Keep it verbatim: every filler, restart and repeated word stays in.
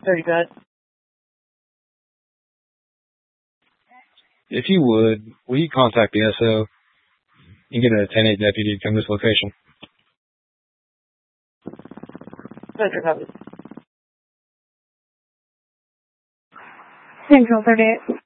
thirty bed. If you would, will you contact the S O and get a ten eight deputy to come to this location? Central copy. Central thirty-eight.